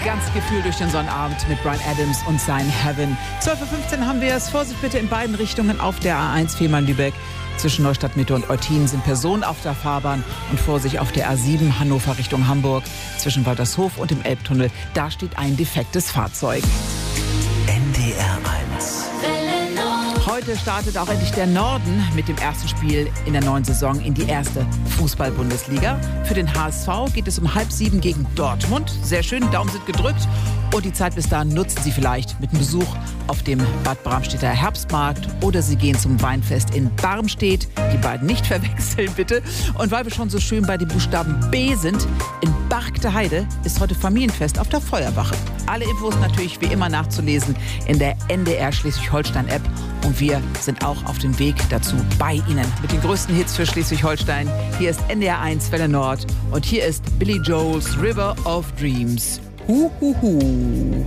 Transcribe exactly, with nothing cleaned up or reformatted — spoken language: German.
ganz gefühlt durch den Sonnabend mit Bryan Adams und sein Heaven. zwölf Uhr fünfzehn haben wir es. Vorsicht bitte in beiden Richtungen auf der A eins Fehmarn-Lübeck. Zwischen Neustadt Mitte und Eutin sind Personen auf der Fahrbahn und Vorsicht auf der A sieben Hannover Richtung Hamburg. Zwischen Waltershof und dem Elbtunnel, da steht ein defektes Fahrzeug. N D R eins. Heute startet auch endlich der Norden mit dem ersten Spiel in der neuen Saison in die erste Fußball-Bundesliga. Für den H S V geht es um halb sieben gegen Dortmund. Sehr schön, Daumen sind gedrückt. Und die Zeit bis dahin nutzen Sie vielleicht mit einem Besuch auf dem Bad Bramstedter Herbstmarkt oder Sie gehen zum Weinfest in Barmstedt. Die beiden nicht verwechseln, bitte. Und weil wir schon so schön bei den Buchstaben B sind, in Bargteheide ist heute Familienfest auf der Feuerwache. Alle Infos natürlich wie immer nachzulesen in der N D R Schleswig-Holstein-App. Und wir sind auch auf dem Weg dazu bei Ihnen mit den größten Hits für Schleswig-Holstein. Hier ist N D R eins Welle Nord und hier ist Billy Joel's River of Dreams. Huhuhu.